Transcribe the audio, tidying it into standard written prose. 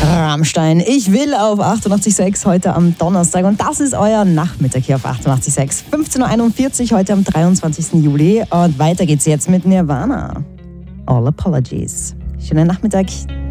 Rammstein, ich will auf 88.6 heute am Donnerstag und das ist euer Nachmittag hier auf 88.6. 15.41 Uhr heute am 23. Juli und weiter geht's jetzt mit Nirvana. All Apologies. Schönen Nachmittag.